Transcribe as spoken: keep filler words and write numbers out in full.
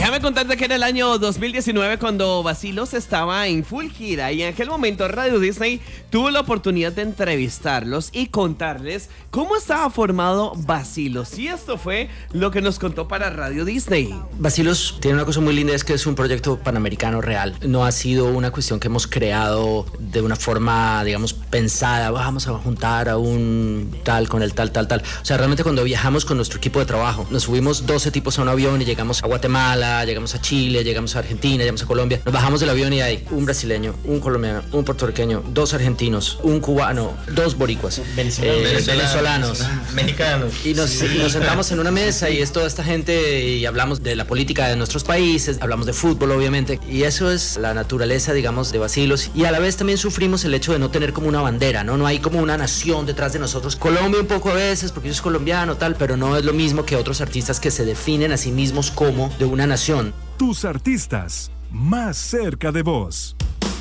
Déjame contarte que era el año dos mil diecinueve cuando Bacilos estaba en full gira y en aquel momento Radio Disney tuvo la oportunidad de entrevistarlos y contarles cómo estaba formado Bacilos. Y esto fue lo que nos contó para Radio Disney. Bacilos tiene una cosa muy linda, es que es un proyecto panamericano real. No ha sido una cuestión que hemos creado de una forma, digamos, pensada. Vamos a juntar a un tal con el tal, tal, tal. O sea, realmente cuando viajamos con nuestro equipo de trabajo, nos subimos doce tipos a un avión y llegamos a Guatemala, llegamos a Chile, llegamos a Argentina, llegamos a Colombia. Nos bajamos del avión y hay un brasileño, un colombiano, un puertorriqueño, dos argentinos, un cubano, dos boricuas, venezolanos, eh, venezolanos, venezolanos, mexicanos. Y nos, sí. y nos sentamos en una mesa y es toda esta gente y hablamos de la política de nuestros países, hablamos de fútbol obviamente, y eso es la naturaleza, digamos, de Bacilos. Y a la vez también sufrimos el hecho de no tener como una bandera, ¿no? No hay como una nación detrás de nosotros. Colombia un poco a veces, porque yo soy colombiano, tal, pero no es lo mismo que otros artistas que se definen a sí mismos como de una nación. Tus artistas más cerca de vos.